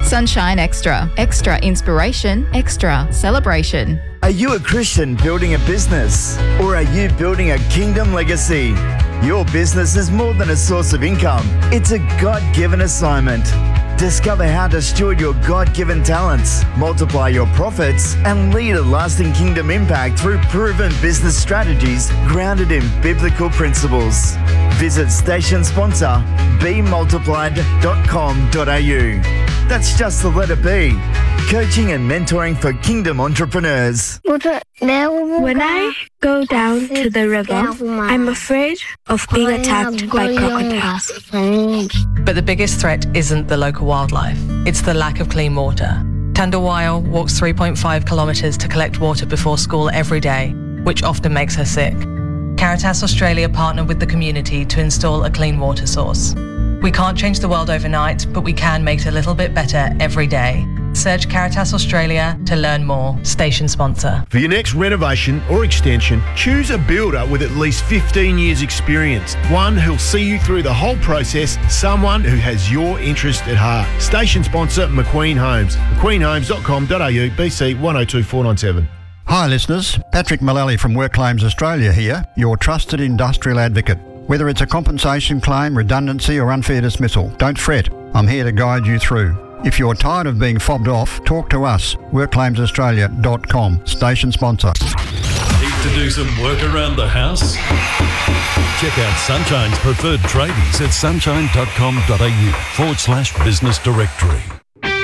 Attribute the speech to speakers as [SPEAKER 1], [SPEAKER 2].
[SPEAKER 1] Sunshine Extra. Extra inspiration, extra celebration.
[SPEAKER 2] Are you a Christian building a business? Or are you building a kingdom legacy? Your business is more than a source of income. It's a God-given assignment. Discover how to steward your God-given talents, multiply your profits, and lead a lasting kingdom impact through proven business strategies grounded in biblical principles. Visit station sponsor bemultiplied.com.au. That's just the letter B. Coaching and mentoring for kingdom entrepreneurs.
[SPEAKER 3] When I go down to the river, I'm afraid of being attacked by crocodiles.
[SPEAKER 4] But the biggest threat isn't the local wildlife, it's the lack of clean water. Tandawile walks 3.5 kilometres to collect water before school every day, which often makes her sick. Caritas Australia partnered with the community to install a clean water source. We can't change the world overnight, but we can make it a little bit better every day. Search Caritas Australia to learn more. Station sponsor.
[SPEAKER 5] For your next renovation or extension, choose a builder with at least 15 years experience. One who'll see you through the whole process, someone who has your interest at heart. Station sponsor McQueen Homes. McQueenHomes.com.au BC 102497.
[SPEAKER 6] Hi listeners, Patrick Mullally from Work Claims Australia here, your trusted industrial advocate. Whether it's a compensation claim, redundancy or unfair dismissal, don't fret, I'm here to guide you through. If you're tired of being fobbed off, talk to us, workclaimsaustralia.com, station sponsor.
[SPEAKER 7] Need to do some work around the house? Check out Sunshine's preferred tradies at sunshine.com.au/business directory.